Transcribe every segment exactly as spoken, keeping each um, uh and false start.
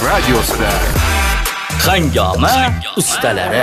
radiosida Hangoma ustalari.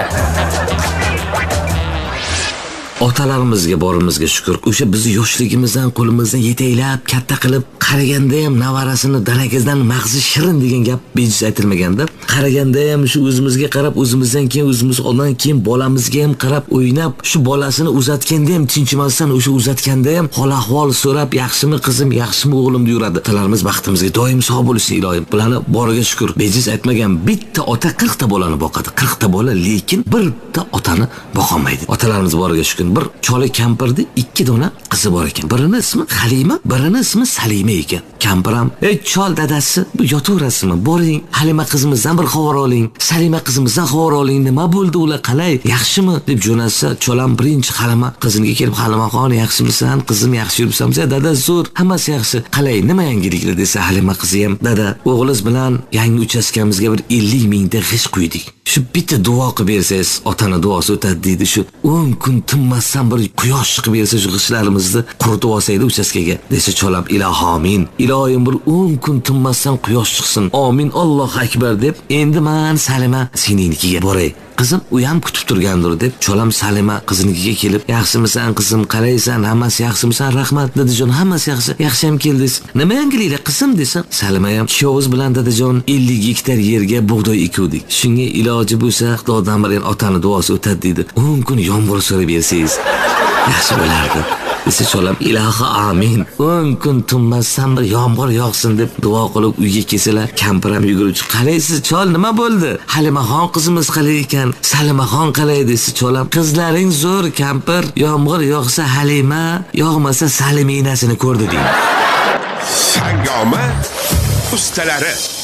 Otalarimizga borimizga shukr. O'sha bizni yoshligimizdan qo'limizdan yetaklab, katta qilib, qaraganda ham navarasini danakizdan mag'zi shirin degan gap bejiz aytilmaganda, qaraganda ham shu o'zimizga qarab, o'zimizdan keyin, o'zimiz ondan keyin bolamizga ham qarab o'ynab, shu bolasini uzatganda ham tinchimasdan o'sha uzatganda ham hol ahvol so'rab, yaxshimi qizim, yaxshimi o'g'lim deb yuradi. Otalarimiz baxtimizga doim sog' bo'lsin ilohim. Bularni boriga shukr. Bejiz aytmagan bitta ota qirq ta bolani boqadi. qirq ta bola, lekin bitta otani boqolmaydi. Otalarimiz boriga shukr. Bir chola kampirdi, ikki dona qizi bor ekan. Birini ismi Halima, birini ismi Salima ekan. Kampir ham, "Ey chol dadasi, bu yotaverasizmi? Boring, Halima qizimizdan bir xabar oling, Salima qizimizdan xabar oling. Nima bo'ldi ular, qalay? Yaxshimi?" deb jo'natsa, cholam birinchi Halima qiziniga kelib, "Halimaxon, yaxshimisan? Qizim, yaxshi yuribsanmi?" "Dada, zo'r, hammasi yaxshi. Qalay, nima yangiliklar?" desa, Halima qizi ham, "Dada, o'g'liz bilan yangi uchastkamizga bir ellik mingta g'ish quydik. Shu bitta duo qilib bersangiz, otani duosi o'tadi" deydi. Shu o'n kun tinmasdan bir quyosh chiqib bersa, shu g'ishlarimizni quritib olsaydi uchastkaga desa, cholam, "Ilohomin, ilohim bir o'n kun tinmasdan quyosh chiqsin. Amin, Allohu akbar" deb, "Endi men Salima seningnikiga boray. Qizim u ham kutib turgandir" deb, cholam Salima qizinikiga kelib, "Yaxshimisan qizim, qalaysan? Hammasi yaxshimisan? Rahmat dadajon, hammasi yaxshi. Yaxshi ham keldingiz. Nima yangiliklar qizim?" desa, Salima ham, "Ikkovimiz bilan dadajon ellik gektar yerga bug'doy ekuvdik. Shunga iloji bo'lsa, Xudodan bir otani duosi o'tadi" deydi. o'n kun yomg'ir so'rab bersangiz yaxshi bo'lardi. Desa, cholam, "Ilohi amin. o'n kun tinmasdan bir yomg'ir yog'sin" deb duo qilib uyga kelsalar, kampir ham yuguruvchi, "Qalaysiz chol, nima bo'ldi? Halimaxon qizimiz qalay ekan? Salimaxon qalay?" desa, cholam, "Qizlaring zo'r kampir. Yomg'ir yog'sa Halima, yog'masa Saliminasini ko'rdi" deydi. Hangoma ustalari.